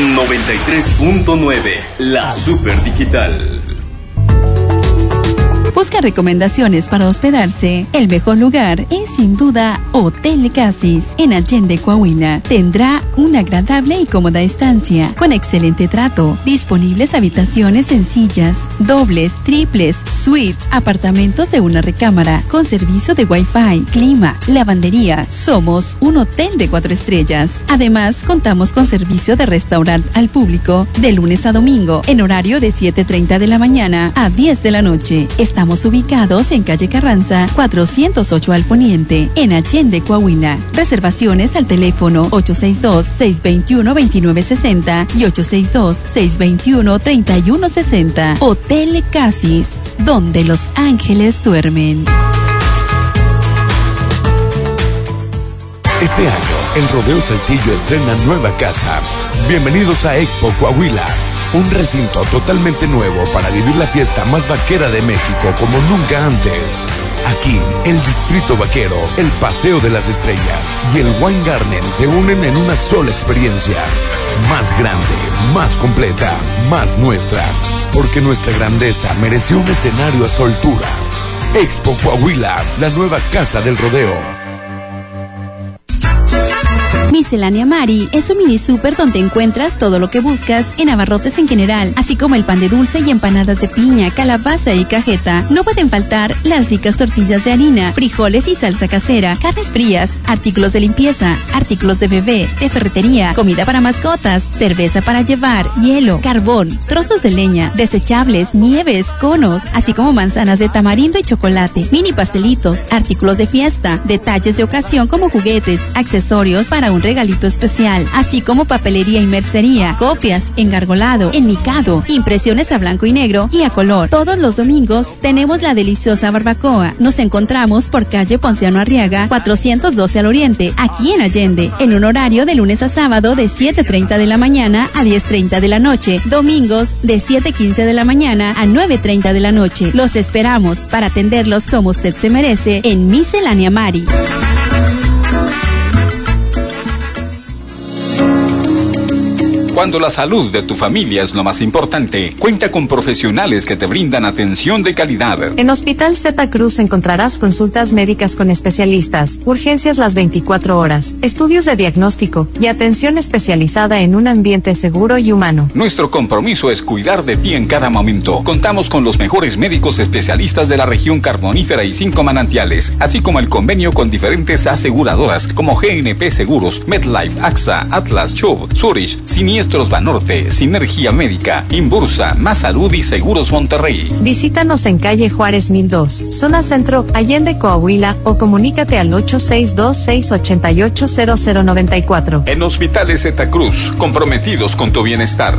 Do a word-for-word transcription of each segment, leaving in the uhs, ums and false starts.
noventa y tres punto nueve, la Super Digital. Busca recomendaciones para hospedarse. El mejor lugar es sin duda Hotel Casis en Allende, Coahuila. Tendrá una agradable y cómoda estancia con excelente trato. Disponibles habitaciones sencillas, dobles, triples, suites, apartamentos de una recámara con servicio de Wi-Fi, clima, lavandería. Somos un hotel de cuatro estrellas. Además, contamos con servicio de restaurante al público de lunes a domingo en horario de siete treinta de la mañana a diez de la noche. Estamos ubicados en calle Carranza, cuatrocientos ocho al poniente, en Allende, Coahuila. Reservaciones al teléfono ocho seis dos, seis dos uno, dos nueve seis cero y ocho seis dos, seis dos uno, tres uno seis cero. Hotel Casis, donde los ángeles duermen. Este año, el Rodeo Saltillo estrena nueva casa. Bienvenidos a Expo Coahuila. Un recinto totalmente nuevo para vivir la fiesta más vaquera de México como nunca antes. Aquí, el Distrito Vaquero, el Paseo de las Estrellas y el Wine Garden se unen en una sola experiencia. Más grande, más completa, más nuestra. Porque nuestra grandeza mereció un escenario a su altura. Expo Coahuila, la nueva casa del rodeo. Miscelánea Mari es un mini súper donde encuentras todo lo que buscas en abarrotes en general, así como el pan de dulce y empanadas de piña, calabaza y cajeta. No pueden faltar las ricas tortillas de harina, frijoles y salsa casera, carnes frías, artículos de limpieza, artículos de bebé, de ferretería, comida para mascotas, cerveza para llevar, hielo, carbón, trozos de leña, desechables, nieves, conos, así como manzanas de tamarindo y chocolate, mini pastelitos, artículos de fiesta, detalles de ocasión como juguetes, accesorios para un regalito especial, así como papelería y mercería, copias, engargolado, enmicado, impresiones a blanco y negro y a color. Todos los domingos tenemos la deliciosa barbacoa. Nos encontramos por calle Ponciano Arriaga, cuatrocientos doce al oriente, aquí en Allende, en un horario de lunes a sábado de siete treinta de la mañana a diez treinta de la noche, domingos de siete quince de la mañana a nueve treinta de la noche. Los esperamos para atenderlos como usted se merece en Miscelánea Mari. Cuando la salud de tu familia es lo más importante, cuenta con profesionales que te brindan atención de calidad. En Hospital Zeta Cruz encontrarás consultas médicas con especialistas, urgencias las veinticuatro horas, estudios de diagnóstico y atención especializada en un ambiente seguro y humano. Nuestro compromiso es cuidar de ti en cada momento. Contamos con los mejores médicos especialistas de la región carbonífera y cinco manantiales, así como el convenio con diferentes aseguradoras como G N P Seguros, MetLife, AXA, Atlas, Chubb, Zurich, Siniestros Banorte, Sinergia Médica, Inbursa, Más Salud y Seguros Monterrey. Visítanos en calle Juárez mil dos, zona centro, Allende, Coahuila, o comunícate al ocho seis dos, seis ocho ocho, cero cero nueve cuatro. En Hospitales Zeta Cruz, comprometidos con tu bienestar.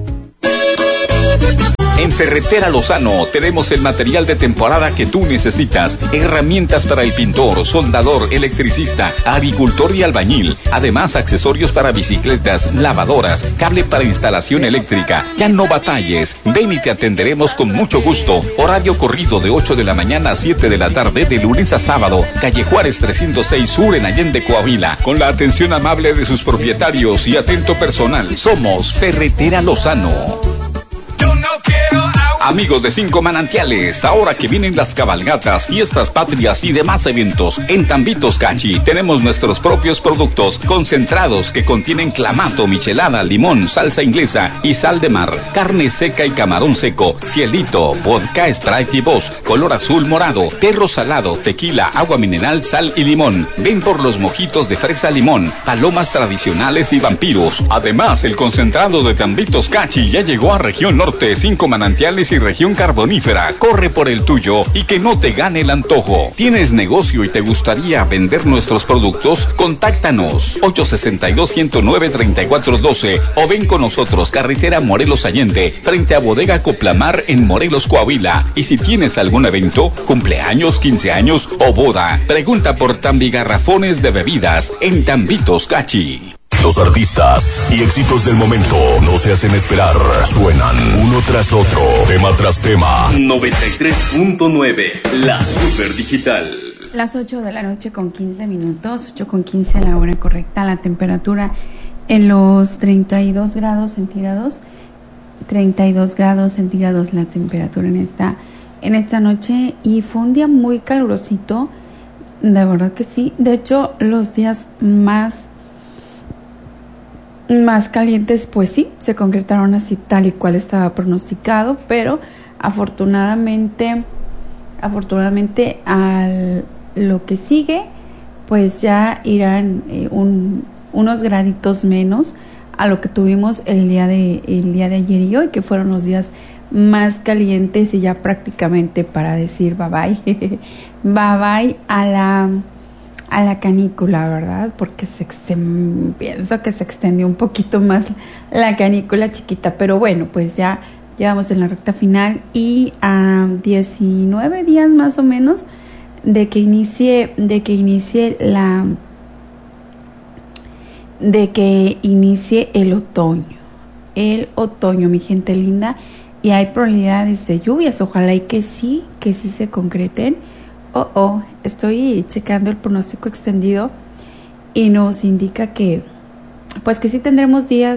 En Ferretera Lozano tenemos el material de temporada que tú necesitas. Herramientas para el pintor, soldador, electricista, agricultor y albañil. Además, accesorios para bicicletas, lavadoras, cable para instalación eléctrica. Ya no batalles. Ven y te atenderemos con mucho gusto. Horario corrido de ocho de la mañana a siete de la tarde de lunes a sábado. Calle Juárez trescientos seis Sur en Allende, Coahuila. Con la atención amable de sus propietarios y atento personal. Somos Ferretera Lozano. Amigos de Cinco Manantiales, ahora que vienen las cabalgatas, fiestas patrias y demás eventos, en Tambitos Cachi tenemos nuestros propios productos concentrados que contienen clamato, michelada, limón, salsa inglesa y sal de mar, carne seca y camarón seco, cielito, vodka, Sprite y Boss, color azul morado, perro salado, tequila, agua mineral, sal y limón. Ven por los mojitos de fresa limón, palomas tradicionales y vampiros. Además, el concentrado de Tambitos Cachi ya llegó a Región Norte, Cinco Manantiales y región carbonífera. Corre por el tuyo y que no te gane el antojo. ¿Tienes negocio y te gustaría vender nuestros productos? Contáctanos ocho seis dos, uno cero nueve, tres cuatro uno dos o ven con nosotros carretera Morelos Allende frente a Bodega Coplamar en Morelos, Coahuila. Y si tienes algún evento, cumpleaños, quince años o boda, pregunta por Tambi Garrafones de Bebidas en Tambitos Cachi. Los artistas y éxitos del momento no se hacen esperar. Suenan uno tras otro, tema tras tema. noventa y tres punto nueve, la Super Digital. Las ocho de la noche con quince minutos, ocho con quince la hora correcta, la temperatura en los treinta y dos grados centígrados, treinta y dos grados centígrados la temperatura en esta, en esta noche, y fue un día muy calurosito, de verdad que sí. De hecho, los días más más calientes, pues sí, se concretaron así tal y cual estaba pronosticado, pero afortunadamente, afortunadamente al lo que sigue, pues ya irán eh, un, unos graditos menos a lo que tuvimos el día de el día de ayer y hoy, que fueron los días más calientes, y ya prácticamente para decir bye bye, bye bye a la a la canícula, ¿verdad? Porque se exten- pienso que se extendió un poquito más la canícula chiquita, pero bueno, pues ya llevamos en la recta final y a diecinueve días más o menos de que inicie de que inicie la de que inicie el otoño. El otoño, mi gente linda, y hay probabilidades de lluvias, ojalá y que sí, que sí se concreten. Oh, oh, estoy checando el pronóstico extendido y nos indica que, pues que sí tendremos días,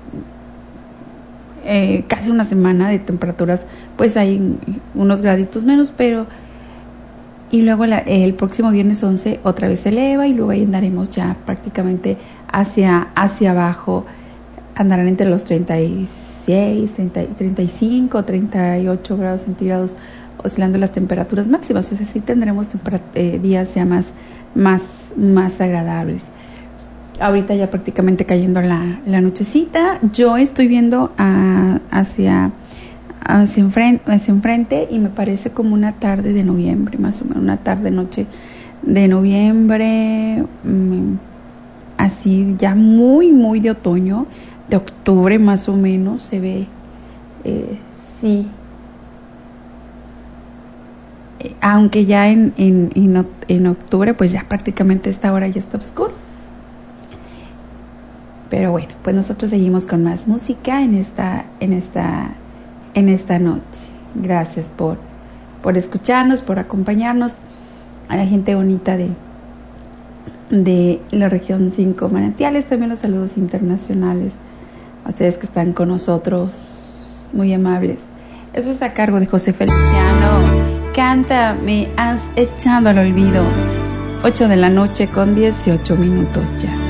eh, casi una semana de temperaturas, pues hay unos graditos menos, pero, y luego la, el próximo viernes once otra vez se eleva, y luego ahí andaremos ya prácticamente hacia, hacia abajo, andarán entre los treinta y seis, treinta, treinta y cinco, treinta y ocho grados centígrados, oscilando las temperaturas máximas. O sea, sí tendremos temperat- eh, días ya más, más, más agradables. Ahorita ya prácticamente cayendo la, la nochecita. Yo estoy viendo a, hacia, hacia, enfrente, hacia enfrente, y me parece como una tarde de noviembre, más o menos, una tarde noche de noviembre, mmm, así ya muy, muy de otoño, de octubre más o menos, se ve, eh, sí. Aunque ya en, en, en, en octubre, pues ya prácticamente esta hora ya está oscuro. Pero bueno, pues nosotros seguimos con más música en esta, en esta, en esta noche. Gracias por, por escucharnos, por acompañarnos, a la gente bonita de, de la región cinco Manantiales. También los saludos internacionales a ustedes que están con nosotros, muy amables. Eso está a cargo de José Feliciano. Canta, me has echado al olvido. ocho de la noche con dieciocho minutos ya.